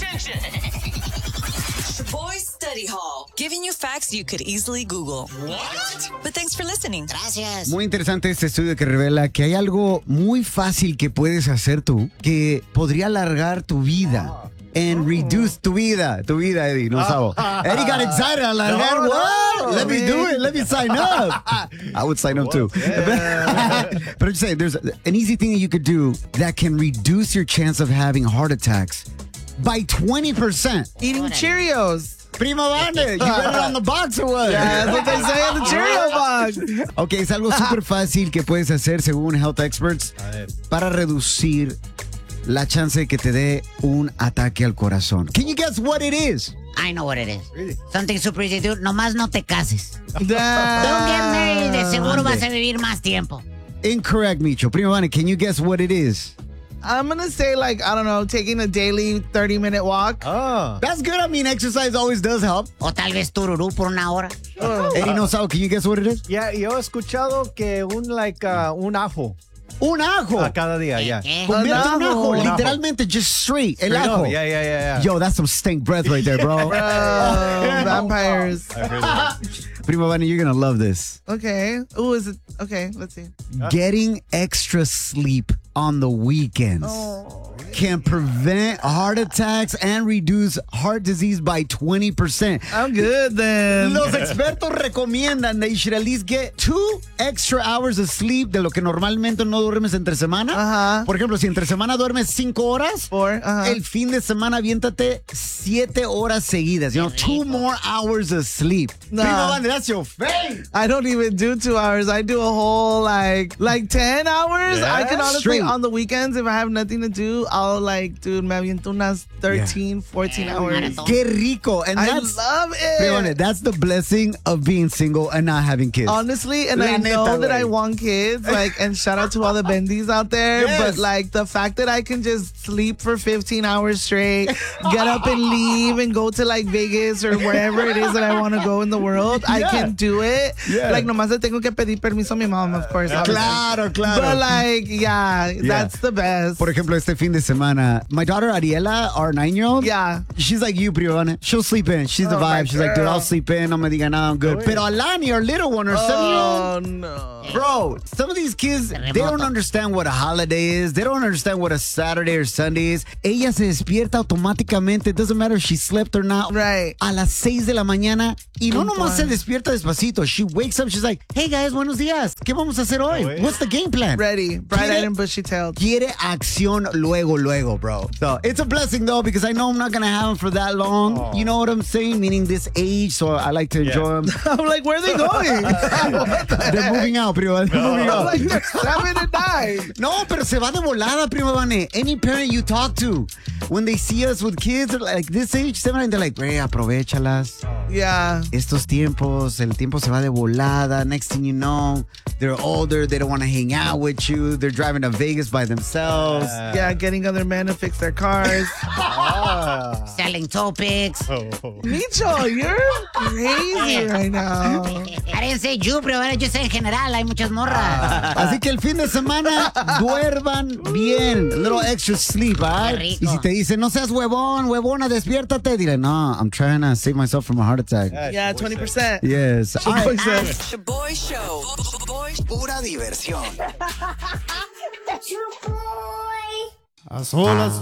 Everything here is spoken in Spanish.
attention. Boys Study Hall, giving you facts you could easily Google. What? But thanks for listening. Gracias. Muy interesante este estudio que revela que hay algo muy fácil que puedes hacer tú que podría alargar tu vida. And reduce tu vida, Eddie, no sabo. Eddie got excited, alargar, what? Let me do it, let me sign up. I would sign up too. But I'm just saying, there's an easy thing that you could do that can reduce your chance of having heart attacks by 20%. Eating Cheerios. Primo Vane, you read it on the box or what? Yeah, that's what they say in the Cheerio box. Ok, es algo súper fácil que puedes hacer según health experts para reducir la chance de que te dé un ataque al corazón. Can you guess what it is? I know what it is. Really? Something super easy, dude. Nomás no te cases. Don't Don't get married. De seguro vas a vivir más tiempo. Incorrect, Micho. Primo Vane, can you guess what it is? I'm going to say, like, I don't know, taking a daily 30-minute walk. Oh. That's good. I mean, exercise always does help. O tal vez tururú por una hora. Eddie Nosao, can you guess what it is? Yeah, yo he escuchado que un ajo. Un ajo. A cada día, ya. ¿Qué? Convierte un ajo, Un ajo. literalmente, just straight, el ajo. Yeah. Yo, that's some stink breath right there, bro. Vampires. Primo Vane, you're going to love this. Okay. Ooh, is it? Okay, let's see. Getting extra sleep on the weekends can prevent heart attacks and reduce heart disease by 20%. I'm good then. Los expertos recomiendan that you should at least get 2 extra hours of sleep de lo que normalmente no duermes entre semana. Ajá. Por ejemplo, si entre semana duermes 5 horas, 4, el fin de semana aviéntate 7 horas seguidas. You know, 2 more hours of sleep. Nah. Primo Vane, that's your face. I don't even do 2 hours. I do a whole like 10 hours. Yeah? I can honestly, Straight. on the weekends, if I have nothing to do, I'll like, dude, me aviento unas 13, 14 hours. maratón. Qué rico. And I that's, love Primo Vane, it. that's the blessing of being single and not having kids. Honestly, and La I neta, know that güey. I want kids, like, and shout out to all the bendies out there, Yes. but like the fact that I can just sleep for 15 hours straight, get up and leave and go to like Vegas or wherever it is that I want to go in the world, I Yeah. can do it. Yeah. Like, nomás le tengo que pedir permiso a mi mom, of course. obviously. Claro, claro. But like, yeah, that's the best. Por ejemplo, este fin de semana, my daughter Ariela, our 9-year-old, Yeah. she's like you, Primo Vane. She'll sleep in. She's the Oh, my vibe. She's like, dude, I'll girl. sleep in. No me diga nada, I'm good. Pero Alani, our little one, our 7-year-old, Oh, no. bro, some of these kids, they don't understand what a holiday is. They don't understand what a Saturday or Sunday is. Ella se despierta automáticamente. It doesn't matter if she slept or not. Right. A las 6 de la mañana. Y no Puntual. nomás se despierta despacito. She wakes up. She's like, hey, guys, buenos días. ¿Qué vamos a hacer hoy? What's the game plan? Ready. Bright-eyed and bushy-tailed. Quiere acción luego, bro. So it's a blessing, though, because I know I'm not going to have them for that long. You know what I'm saying? Meaning this age, so I like to enjoy them. I'm like, where are they going? They're moving out, Primo. They're moving I'm out. like, they're 7 and 9. No, pero se va de volada, Primo Vane. Any parent you talk to, when they see us with kids like this age, 7, they're like, güey, aprovechalas. Yeah. Estos tiempos, el tiempo se va de volada. Next thing you know, they're older. They don't want to hang out with you. They're driving to Vegas by themselves. Yeah, getting other men to fix their cars. Selling topics. Micho, you're crazy right now. I didn't say you, pero yo sé en general, hay muchas morras. Así que el fin de semana, duerman bien. A little extra sleep, ¿ah? Qué rico. Y si te dicen, no seas huevona, despiértate, dile, no, I'm trying to save myself from a heart attack. Yeah, 20%. Yes. All right. The Boy Show. Pura diversión. That's your boy. A solas.